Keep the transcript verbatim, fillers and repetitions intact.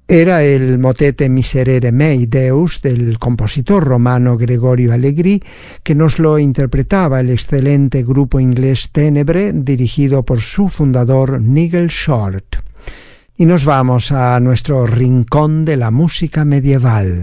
Era el motete Miserere mei Deus del compositor romano Gregorio Allegri, que nos lo interpretaba el excelente grupo inglés Ténebre, dirigido por su fundador Nigel Short. Y nos vamos a nuestro rincón de la música medieval.